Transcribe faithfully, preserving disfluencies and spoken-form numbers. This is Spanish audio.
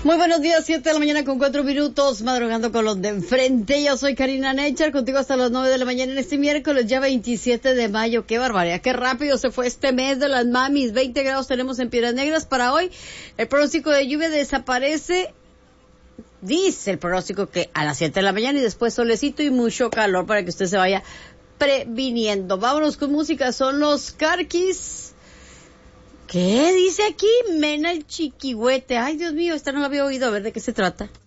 Muy buenos días, siete de la mañana con cuatro minutos, madrugando con los de enfrente. Yo soy Karina Nechar, contigo hasta las nueve de la mañana en este miércoles, ya veintisiete de mayo. Qué barbaridad, qué rápido se fue este mes de las mamis. veinte grados tenemos en Piedras Negras para hoy. El pronóstico de lluvia desaparece. Dice el pronóstico que a las siete de la mañana y después solecito y mucho calor para que usted se vaya previniendo. Vámonos con música, son los Carquis. ¿Qué dice aquí? Mena el chiquihuete. Ay, Dios mío, esta no la había oído. A ver, ¿de qué se trata?